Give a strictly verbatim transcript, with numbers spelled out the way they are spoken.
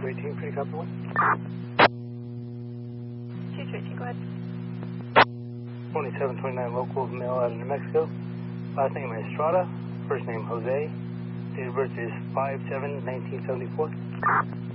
two eighteen, pretty copy one. two two eighteen, go ahead. twenty-seven twenty-nine local, male out of New Mexico. Last name is Estrada, first name Jose. Date of birth is five seven nineteen seventy-four.